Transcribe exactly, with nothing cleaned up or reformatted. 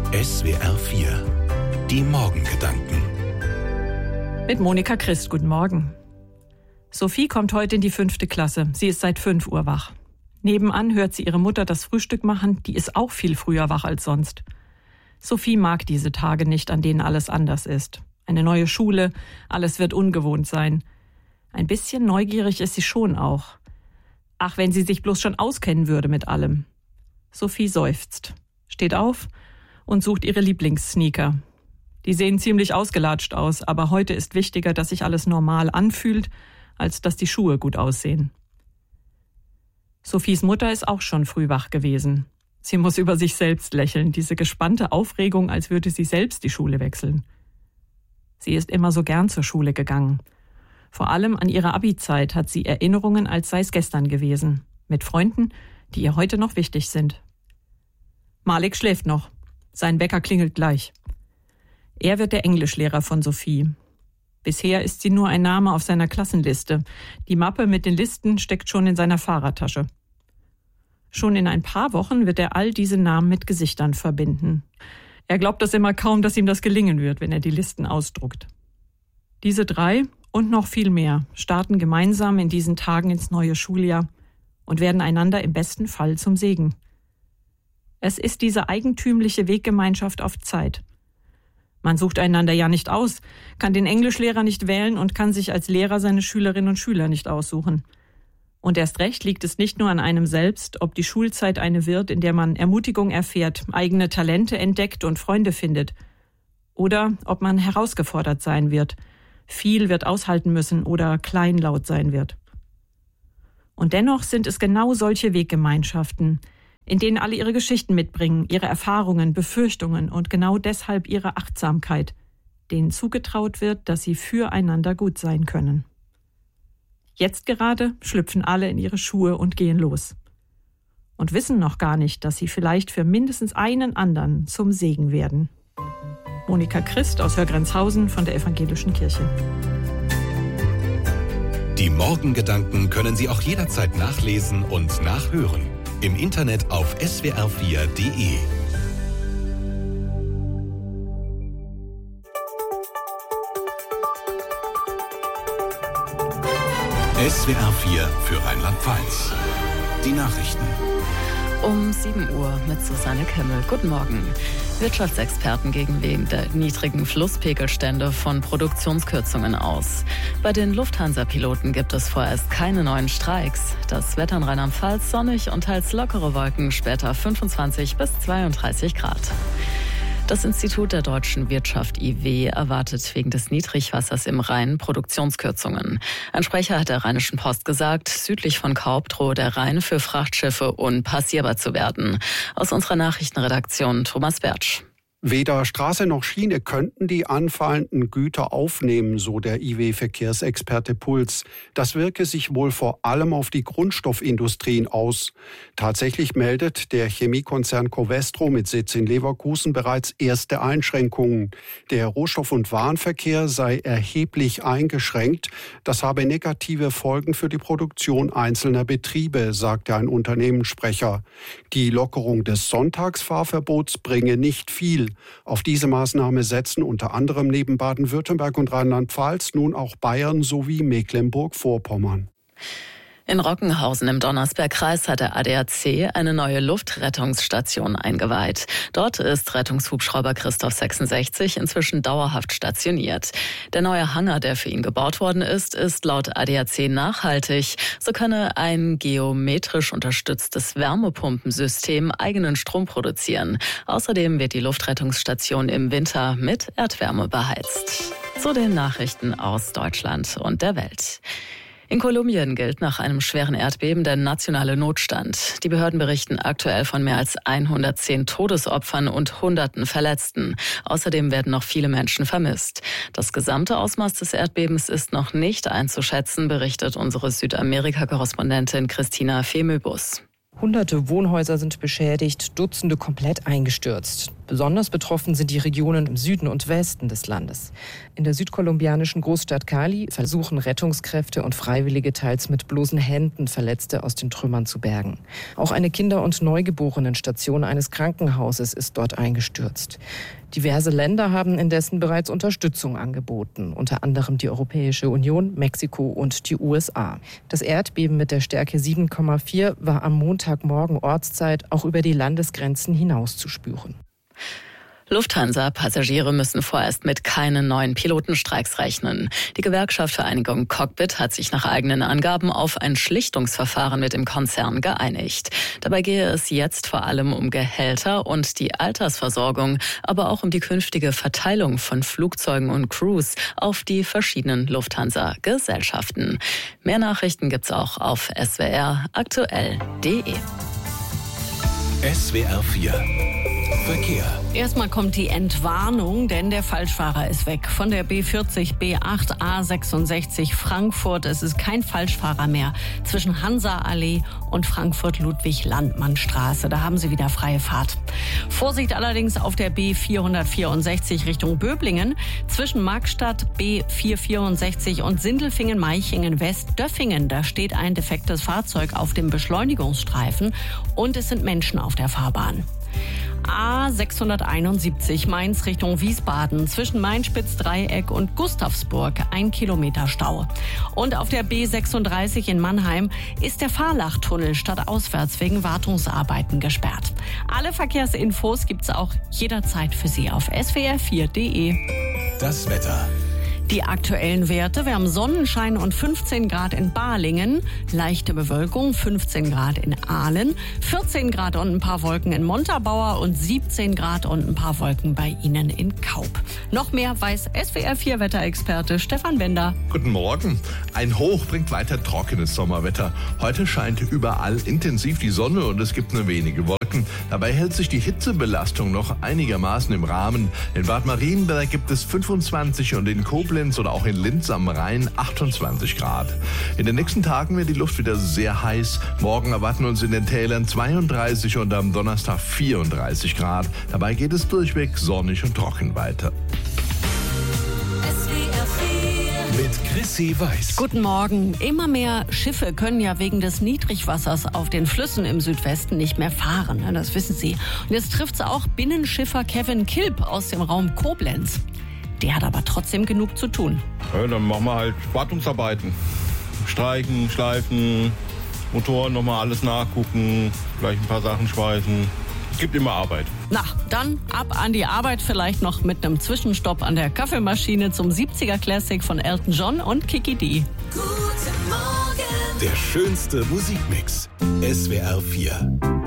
S W R vier. Die Morgengedanken. Mit Monika Christ, guten Morgen. Sophie kommt heute in die fünfte Klasse. Sie ist seit fünf Uhr wach. Nebenan hört sie ihre Mutter das Frühstück machen. Die ist auch viel früher wach als sonst. Sophie mag diese Tage nicht, an denen alles anders ist. Eine neue Schule, alles wird ungewohnt sein. Ein bisschen neugierig ist sie schon auch. Ach, wenn sie sich bloß schon auskennen würde mit allem. Sophie seufzt, steht auf und sucht ihre Lieblingssneaker. Die sehen ziemlich ausgelatscht aus, aber heute ist wichtiger, dass sich alles normal anfühlt, als dass die Schuhe gut aussehen. Sophies Mutter ist auch schon früh wach gewesen. Sie muss über sich selbst lächeln, diese gespannte Aufregung, als würde sie selbst die Schule wechseln. Sie ist immer so gern zur Schule gegangen. Vor allem an ihrer Abi-Zeit hat sie Erinnerungen, als sei es gestern gewesen. Mit Freunden, die ihr heute noch wichtig sind. Malik schläft noch. Sein Wecker klingelt gleich. Er wird der Englischlehrer von Sophie. Bisher ist sie nur ein Name auf seiner Klassenliste. Die Mappe mit den Listen steckt schon in seiner Fahrradtasche. Schon in ein paar Wochen wird er all diese Namen mit Gesichtern verbinden. Er glaubt das immer kaum, dass ihm das gelingen wird, wenn er die Listen ausdruckt. Diese drei und noch viel mehr starten gemeinsam in diesen Tagen ins neue Schuljahr und werden einander im besten Fall zum Segen. Es ist diese eigentümliche Weggemeinschaft auf Zeit. Man sucht einander ja nicht aus, kann den Englischlehrer nicht wählen und kann sich als Lehrer seine Schülerinnen und Schüler nicht aussuchen. Und erst recht liegt es nicht nur an einem selbst, ob die Schulzeit eine wird, in der man Ermutigung erfährt, eigene Talente entdeckt und Freunde findet. Oder ob man herausgefordert sein wird, viel wird aushalten müssen oder kleinlaut sein wird. Und dennoch sind es genau solche Weggemeinschaften, in denen alle ihre Geschichten mitbringen, ihre Erfahrungen, Befürchtungen und genau deshalb ihre Achtsamkeit, denen zugetraut wird, dass sie füreinander gut sein können. Jetzt gerade schlüpfen alle in ihre Schuhe und gehen los. Und wissen noch gar nicht, dass sie vielleicht für mindestens einen anderen zum Segen werden. Monika Christ aus Hörgrenzhausen von der Evangelischen Kirche. Die Morgengedanken können Sie auch jederzeit nachlesen und nachhören. Im Internet auf S W R vier Punkt de. S W R vier für Rheinland-Pfalz. Die Nachrichten. Um sieben Uhr mit Susanne Kimmel. Guten Morgen. Wirtschaftsexperten gehen wegen der niedrigen Flusspegelstände von Produktionskürzungen aus. Bei den Lufthansa-Piloten gibt es vorerst keine neuen Streiks. Das Wetter in Rheinland-Pfalz sonnig und teils lockere Wolken, später fünfundzwanzig bis zweiunddreißig Grad. Das Institut der deutschen Wirtschaft I W erwartet wegen des Niedrigwassers im Rhein Produktionskürzungen. Ein Sprecher hat der Rheinischen Post gesagt, südlich von Kaub drohe der Rhein für Frachtschiffe unpassierbar zu werden. Aus unserer Nachrichtenredaktion Thomas Bertsch. Weder Straße noch Schiene könnten die anfallenden Güter aufnehmen, so der I W-Verkehrsexperte Puls. Das wirke sich wohl vor allem auf die Grundstoffindustrien aus. Tatsächlich meldet der Chemiekonzern Covestro mit Sitz in Leverkusen bereits erste Einschränkungen. Der Rohstoff- und Warenverkehr sei erheblich eingeschränkt. Das habe negative Folgen für die Produktion einzelner Betriebe, sagte ein Unternehmenssprecher. Die Lockerung des Sonntagsfahrverbots bringe nicht viel. Auf diese Maßnahme setzen unter anderem neben Baden-Württemberg und Rheinland-Pfalz nun auch Bayern sowie Mecklenburg-Vorpommern. In Rockenhausen im Donnersbergkreis hat der A D A C eine neue Luftrettungsstation eingeweiht. Dort ist Rettungshubschrauber Christoph sechsundsechzig inzwischen dauerhaft stationiert. Der neue Hangar, der für ihn gebaut worden ist, ist laut A D A C nachhaltig. So könne ein geometrisch unterstütztes Wärmepumpensystem eigenen Strom produzieren. Außerdem wird die Luftrettungsstation im Winter mit Erdwärme beheizt. Zu den Nachrichten aus Deutschland und der Welt. In Kolumbien gilt nach einem schweren Erdbeben der nationale Notstand. Die Behörden berichten aktuell von mehr als hundertzehn Todesopfern und Hunderten Verletzten. Außerdem werden noch viele Menschen vermisst. Das gesamte Ausmaß des Erdbebens ist noch nicht einzuschätzen, berichtet unsere Südamerika-Korrespondentin Christina Femöbus. Hunderte Wohnhäuser sind beschädigt, Dutzende komplett eingestürzt. Besonders betroffen sind die Regionen im Süden und Westen des Landes. In der südkolumbianischen Großstadt Cali versuchen Rettungskräfte und Freiwillige teils mit bloßen Händen Verletzte aus den Trümmern zu bergen. Auch eine Kinder- und Neugeborenenstation eines Krankenhauses ist dort eingestürzt. Diverse Länder haben indessen bereits Unterstützung angeboten, unter anderem die Europäische Union, Mexiko und die U S A. Das Erdbeben mit der Stärke sieben Komma vier war am Montagmorgen Ortszeit auch über die Landesgrenzen hinaus zu spüren. Lufthansa-Passagiere müssen vorerst mit keinen neuen Pilotenstreiks rechnen. Die Gewerkschaft Vereinigung Cockpit hat sich nach eigenen Angaben auf ein Schlichtungsverfahren mit dem Konzern geeinigt. Dabei gehe es jetzt vor allem um Gehälter und die Altersversorgung, aber auch um die künftige Verteilung von Flugzeugen und Crews auf die verschiedenen Lufthansa-Gesellschaften. Mehr Nachrichten gibt's auch auf S W R aktuell punkt de. S W R vier Verkehr. Erstmal kommt die Entwarnung, denn der Falschfahrer ist weg. Von der B vierzig, B acht, A sechsundsechzig Frankfurt. Es ist kein Falschfahrer mehr zwischen Hansa-Allee und Frankfurt-Ludwig-Landmann-Straße. Da haben Sie wieder freie Fahrt. Vorsicht allerdings auf der B vierhundertvierundsechzig Richtung Böblingen. Zwischen Markstadt, B vierhundertvierundsechzig und Sindelfingen-Meichingen-West-Döffingen. Da steht ein defektes Fahrzeug auf dem Beschleunigungsstreifen und es sind Menschen auf der Fahrbahn. A sechshunderteinundsiebzig Mainz Richtung Wiesbaden zwischen Mainspitz-Dreieck und Gustavsburg ein Kilometer Stau. Und auf der B sechsunddreißig in Mannheim ist der Fahrlachtunnel stadtauswärts wegen Wartungsarbeiten gesperrt. Alle Verkehrsinfos gibt's auch jederzeit für Sie auf S W R vier punkt de. Das Wetter. Die aktuellen Werte, wir haben Sonnenschein und fünfzehn Grad in Balingen, leichte Bewölkung, fünfzehn Grad in Aalen, vierzehn Grad und ein paar Wolken in Montabaur und siebzehn Grad und ein paar Wolken bei Ihnen in Kaub. Noch mehr weiß S W R vier Wetterexperte Stefan Bender. Guten Morgen. Ein Hoch bringt weiter trockenes Sommerwetter. Heute scheint überall intensiv die Sonne und es gibt nur wenige Wolken. Dabei hält sich die Hitzebelastung noch einigermaßen im Rahmen. In Bad Marienberg gibt es fünfundzwanzig und in Koblenz oder auch in Linz am Rhein achtundzwanzig Grad. In den nächsten Tagen wird die Luft wieder sehr heiß. Morgen erwarten uns in den Tälern zweiunddreißig und am Donnerstag vierunddreißig Grad. Dabei geht es durchweg sonnig und trocken weiter. Mit Chrissy Weiß. Guten Morgen. Immer mehr Schiffe können ja wegen des Niedrigwassers auf den Flüssen im Südwesten nicht mehr fahren. Das wissen Sie. Und jetzt trifft es auch Binnenschiffer Kevin Kilp aus dem Raum Koblenz. Der hat aber trotzdem genug zu tun. Ja, dann machen wir halt Wartungsarbeiten. Streichen, schleifen, Motoren nochmal alles nachgucken, vielleicht ein paar Sachen schweißen. Es gibt immer Arbeit. Na, dann ab an die Arbeit, vielleicht noch mit einem Zwischenstopp an der Kaffeemaschine zum siebziger Classic von Elton John und Kiki D. Guten Morgen. Der schönste Musikmix. S W R vier.